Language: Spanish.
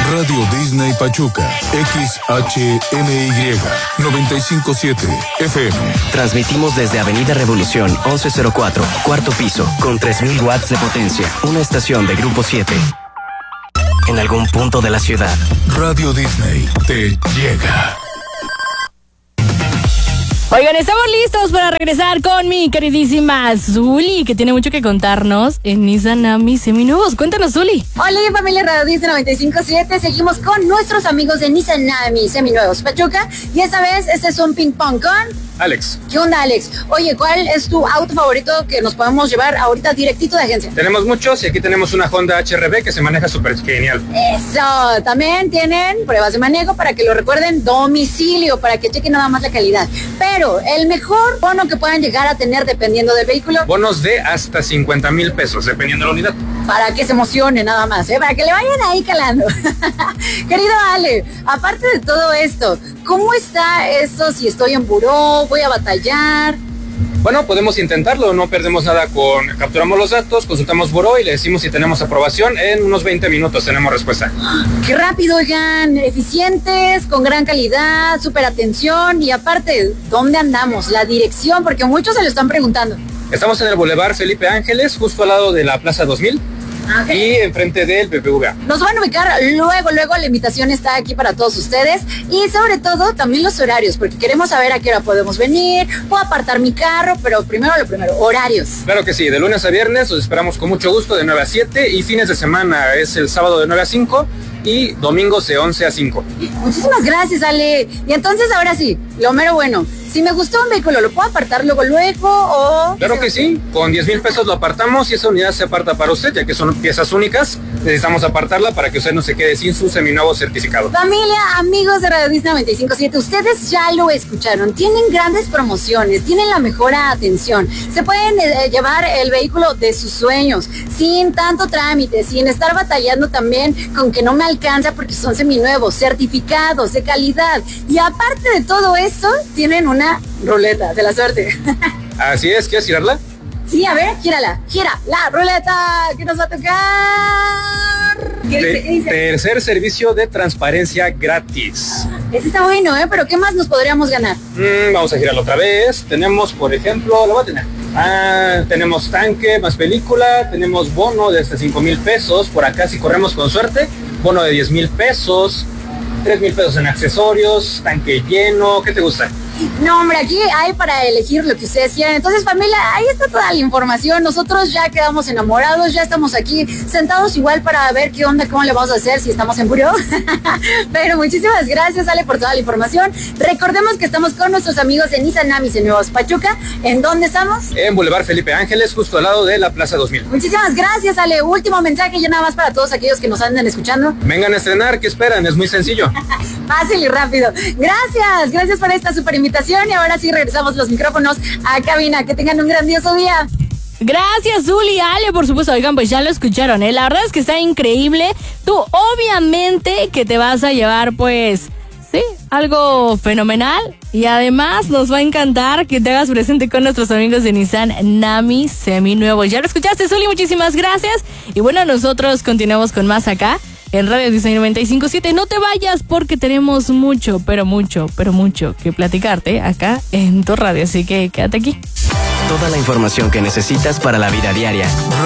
Radio Disney Pachuca, XHMY 957 FM. Transmitimos desde Avenida Revolución 1104, cuarto piso, con 3000 watts de potencia. Una estación de Grupo 7. En algún punto de la ciudad. Radio Disney te llega. Oigan, estamos listos para regresar con mi queridísima Zuli, que tiene mucho que contarnos en Nissan Nami Seminuevos. Cuéntanos, Zuli. Hola, familia Radio Disney 957. Seguimos con nuestros amigos de Nissan Nami Seminuevos Pachuca. Y esta vez, este es un ping pong con Alex. ¿Qué onda, Alex? Oye, ¿cuál es tu auto favorito que nos podemos llevar ahorita directito de agencia? Tenemos muchos y aquí tenemos una Honda HR-V que se maneja súper genial. Eso, también tienen pruebas de manejo para que lo recuerden, domicilio, para que chequen nada más la calidad. Pero el mejor bono que puedan llegar a tener dependiendo del vehículo. Bonos de hasta 50,000 pesos, dependiendo de la unidad. Para que se emocione nada más, para que le vayan ahí calando. Querido Ale, aparte de todo esto, ¿cómo está esto si estoy en buró? ¿Voy a batallar? Bueno, podemos intentarlo, no perdemos nada capturamos los datos, consultamos buró y le decimos si tenemos aprobación. En unos 20 minutos tenemos respuesta. ¡Qué rápido, oigan! Eficientes, con gran calidad, súper atención y aparte, ¿dónde andamos? La dirección, porque muchos se lo están preguntando. Estamos en el Boulevard Felipe Ángeles, justo al lado de la Plaza 2000. Okay. Y enfrente del BBVA. Nos van a ubicar luego, la invitación está aquí para todos ustedes y sobre todo también los horarios, porque queremos saber a qué hora podemos venir, puedo apartar mi carro, pero primero, horarios. Claro que sí, de lunes a viernes los esperamos con mucho gusto de 9 a 7 y fines de semana es el sábado de 9 a 5 y domingos de 11 a 5. Muchísimas gracias, Ale. Y entonces ahora sí, lo mero bueno. Si me gustó un vehículo, ¿lo puedo apartar luego o...? Claro que sí, con 10,000 pesos lo apartamos y esa unidad se aparta para usted, ya que son piezas únicas. Necesitamos apartarla para que usted no se quede sin su seminuevo certificado. Familia, amigos de Radio Disney 957, ustedes ya lo escucharon. Tienen grandes promociones, tienen la mejor atención. Se pueden llevar el vehículo de sus sueños, sin tanto trámite, sin estar batallando también con que no me alcanza porque son seminuevos, certificados, de calidad. Y aparte de todo esto, tienen una ruleta de la suerte. Así es, ¿quieres girarla? Sí, a ver, gírala, gira la ruleta que nos va a tocar. ¿Qué dice? Tercer servicio de transparencia gratis. Ese está bueno, pero ¿qué más nos podríamos ganar? Vamos a girarlo otra vez. Tenemos, por ejemplo, lo voy a tener. Tenemos tanque más película, tenemos bono de hasta 5,000 pesos. Por acá, si corremos con suerte, bono de 10,000 pesos. 3,000 pesos en accesorios, tanque lleno. ¿Qué te gusta? No, hombre, aquí hay para elegir lo que ustedes quieran. Entonces, familia, ahí está toda la información. Nosotros ya quedamos enamorados, ya estamos aquí sentados igual para ver qué onda, cómo le vamos a hacer si estamos en buró. Pero muchísimas gracias, Ale, por toda la información. Recordemos que estamos con nuestros amigos de Nissan Nami Seminuevos Pachuca. ¿En dónde estamos? En Boulevard Felipe Ángeles, justo al lado de la Plaza 2000. Muchísimas gracias, Ale. Último mensaje ya nada más para todos aquellos que nos andan escuchando. Vengan a estrenar, ¿qué esperan? Es muy sencillo. Fácil y rápido. Gracias por esta super invitación y ahora sí regresamos los micrófonos a cabina. Que tengan un grandioso día. Gracias, Zuli, Ale, por supuesto. Oigan, pues ya lo escucharon, La verdad es que está increíble. Tú obviamente que te vas a llevar, pues, sí, algo fenomenal. Y además nos va a encantar que te hagas presente con nuestros amigos de Nissan Nami Seminuevos. Ya lo escuchaste, Zuli, muchísimas gracias. Y bueno, nosotros continuamos con más acá en Radio Disney 957. No te vayas porque tenemos mucho que platicarte acá en tu radio. Así que quédate aquí. Toda la información que necesitas para la vida diaria.